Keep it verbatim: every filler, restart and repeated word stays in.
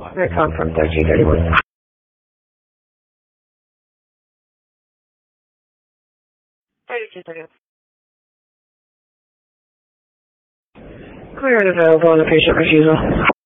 They come from thirteen thirty-one. thirty-two thirty-one. Clear and available on the patient refusal.